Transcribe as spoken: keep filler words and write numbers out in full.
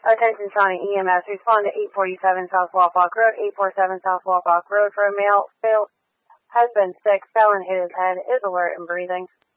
Attention Shawnee E M S, respond to eight forty-seven South Wapak Road, eight forty-seven South Wapak Road for a male, Phil, has been sick, fell and hit his head, is alert and breathing.